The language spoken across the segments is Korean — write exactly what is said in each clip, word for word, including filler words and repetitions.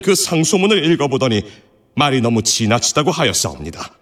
그 상소문을 읽어보더니 말이 너무 지나치다고 하였사옵니다.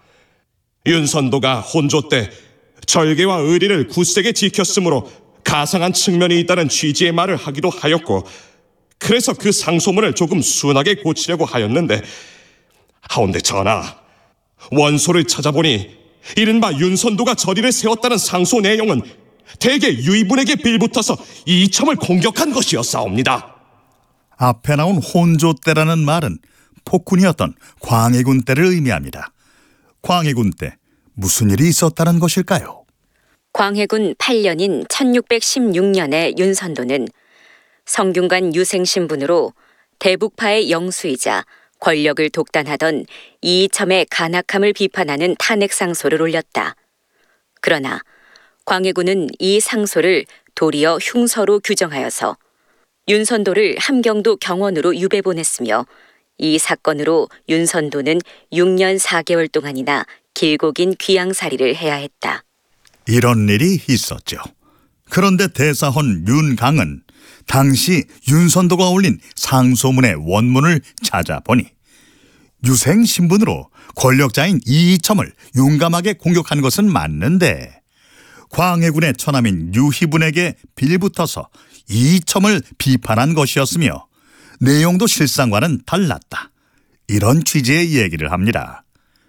윤선도가 혼조 때 절개와 의리를 굳세게 지켰으므로 가상한 측면이 있다는 취지의 말을 하기도 하였고, 그래서 그 상소문을 조금 순하게 고치려고 하였는데, 하온데 전하, 원소를 찾아보니 이른바 윤선도가 절의를 세웠다는 상소 내용은 대개 유이분에게 빌붙어서 이첨을 공격한 것이었사옵니다. 앞에 나온 혼조 때라는 말은 폭군이었던 광해군 때를 의미합니다. 광해군 때 무슨 일이 있었다는 것일까요? 광해군 팔 년인 천육백십육 년에 윤선도는 성균관 유생신분으로 대북파의 영수이자 권력을 독단하던 이이첨의 간악함을 비판하는 탄핵 상소를 올렸다. 그러나 광해군은 이 상소를 도리어 흉서로 규정하여서 윤선도를 함경도 경원으로 유배 보냈으며, 이 사건으로 윤선도는 육 년 사 개월 동안이나 길고 긴 귀양살이를 해야 했다. 이런 일이 있었죠. 그런데 대사헌 윤강은 당시 윤선도가 올린 상소문의 원문을 찾아보니 유생 신분으로 권력자인 이이첨을 용감하게 공격한 것은 맞는데 광해군의 처남인 유희분에게 빌붙어서 이이첨을 비판한 것이었으며 내용도 실상과는 달랐다. 이런 취지의 얘기를 합니다.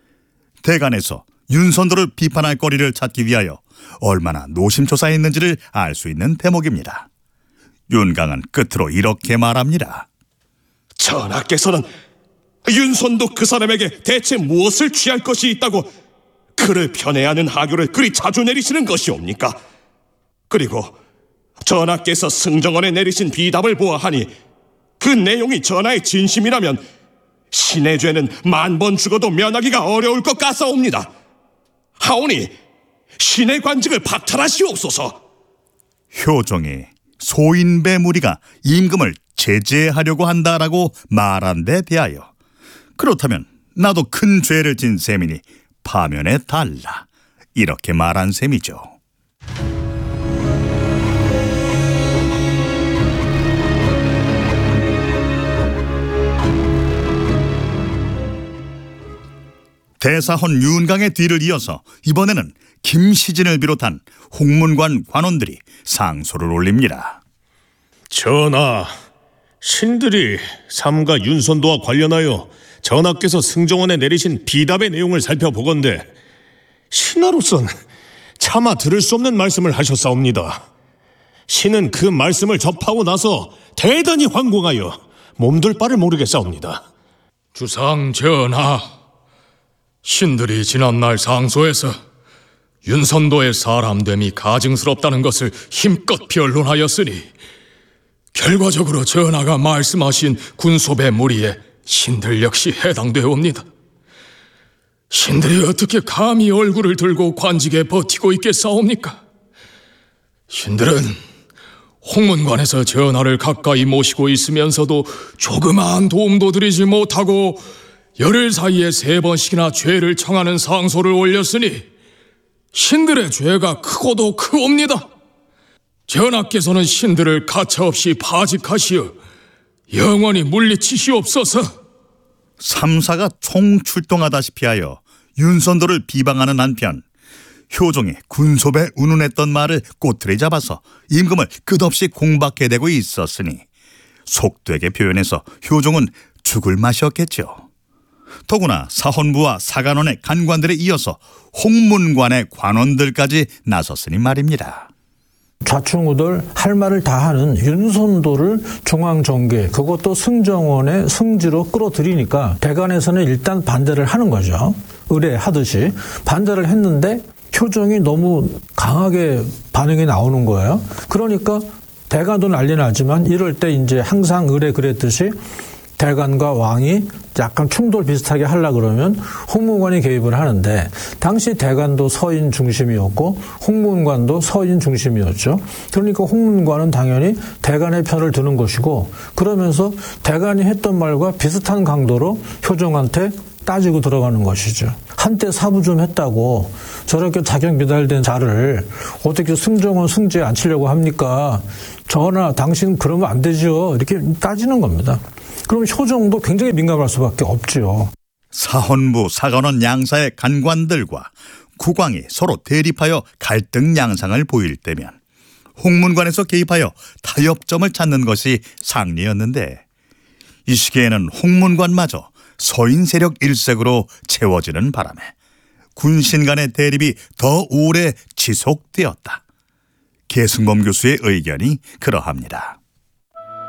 대간에서 윤선도를 비판할 거리를 찾기 위하여 얼마나 노심초사했는지를 알 수 있는 대목입니다. 윤강은 끝으로 이렇게 말합니다. 전하께서는 윤선도 그 사람에게 대체 무엇을 취할 것이 있다고 그를 편애하는 하교를 그리 자주 내리시는 것이옵니까? 그리고 전하께서 승정원에 내리신 비답을 보아하니 그 내용이 전하의 진심이라면 신의 죄는 만 번 죽어도 면하기가 어려울 것 같사옵니다. 하오니 신의 관직을 박탈하시옵소서. 효종이 소인배 무리가 임금을 제재하려고 한다라고 말한 데 대하여 그렇다면 나도 큰 죄를 진 셈이니 파면에 달라, 이렇게 말한 셈이죠. 대사헌 윤강의 뒤를 이어서 이번에는 김시진을 비롯한 홍문관 관원들이 상소를 올립니다. 전하, 신들이 삼가 윤선도와 관련하여 전하께서 승정원에 내리신 비답의 내용을 살펴보건대 신하로선 차마 들을 수 없는 말씀을 하셨사옵니다. 신은 그 말씀을 접하고 나서 대단히 황공하여 몸둘 바를 모르겠사옵니다. 주상 전하, 신들이 지난날 상소에서 윤선도의 사람됨이 가증스럽다는 것을 힘껏 변론하였으니 결과적으로 전하가 말씀하신 군소배 무리에 신들 역시 해당되옵니다. 신들이 어떻게 감히 얼굴을 들고 관직에 버티고 있겠사옵니까? 신들은 홍문관에서 전하를 가까이 모시고 있으면서도 조그마한 도움도 드리지 못하고 열흘 사이에 세 번씩이나 죄를 청하는 상소를 올렸으니 신들의 죄가 크고도 크옵니다. 전하께서는 신들을 가차없이 파직하시어 영원히 물리치시옵소서. 삼사가 총출동하다시피 하여 윤선도를 비방하는 한편 효종이 군소배 운운했던 말을 꼬투리 잡아서 임금을 끝없이 공박해대고 있었으니 속되게 표현해서 효종은 죽을 맛이었겠죠. 더구나 사헌부와 사간원의 간관들에 이어서 홍문관의 관원들까지 나섰으니 말입니다. 좌충우돌 할 말을 다 하는 윤선도를 중앙정계, 그것도 승정원의 승지로 끌어들이니까 대간에서는 일단 반대를 하는 거죠. 의뢰하듯이 반대를 했는데 효종이 너무 강하게 반응이 나오는 거예요. 그러니까 대간도 난리 나지만 이럴 때 이제 항상 의뢰 그랬듯이 대간과 왕이 약간 충돌 비슷하게 하려고 그러면 홍문관이 개입을 하는데, 당시 대간도 서인 중심이었고 홍문관도 서인 중심이었죠. 그러니까 홍문관은 당연히 대간의 편을 드는 것이고, 그러면서 대간이 했던 말과 비슷한 강도로 효종한테 따지고 들어가는 것이죠. 한때 사부 좀 했다고 저렇게 자격 미달된 자를 어떻게 승정원 승지에 앉히려고 합니까? 전하, 당신 그러면 안 되죠. 이렇게 따지는 겁니다. 그럼 효정도 굉장히 민감할 수밖에 없죠. 사헌부, 사관원 양사의 간관들과 국왕이 서로 대립하여 갈등 양상을 보일 때면 홍문관에서 개입하여 타협점을 찾는 것이 상리였는데, 이 시기에는 홍문관마저 서인 세력 일색으로 채워지는 바람에 군신 간의 대립이 더 오래 지속되었다. 계승범 교수의 의견이 그러합니다.